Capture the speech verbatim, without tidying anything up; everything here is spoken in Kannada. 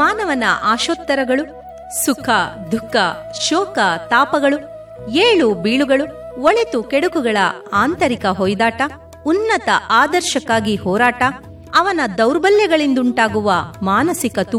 ಮಾನವನ ಆಶೋತ್ತರಗಳು ಸುಖ ದುಃಖ ಶೋಕ ತಾಪಗಳು ಏಳು ಬೀಳುಗಳು ಒಳಿತು ಕೆಡುಕುಗಳ ಆಂತರಿಕ ಹೊಯ್ದಾಟ ಉನ್ನತ ಆದರ್ಶಕ್ಕಾಗಿ ಹೋರಾಟ ಅವನ ದೌರ್ಬಲ್ಯಗಳಿಂದುಂಟಾಗುವ ಮಾನಸಿಕ